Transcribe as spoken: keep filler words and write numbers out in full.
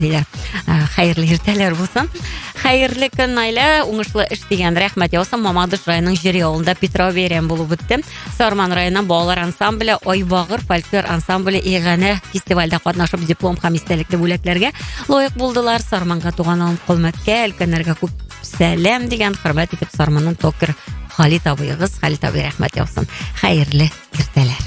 диләр. Хәерле иртәләр булсын. Хәерле көн Наилә, уңышлы эш дигән рәхмәт яусын. Мамадыш районының җире авылында Петров бәйрәм булып үтте. Сарман районының балалар ансамбле Айбагыр фольклор ансамбле Игәнә фестивальдә катнашып диплом һәм истәлекле бүләкләргә лаек булдылар. Сарманга туган алым кылмәткә, өлкәннәргә күп сәлам дигән хөрмәт итеп Сарманның токер Халит абыегыз, Халит абый рәхмәт яусын. Хәерле иртәләр.